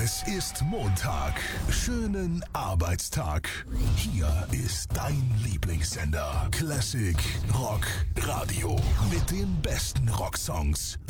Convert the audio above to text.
Es ist Montag. Schönen Arbeitstag. Hier ist dein Lieblingssender. Classic Rock Radio. Mit den besten Rocksongs.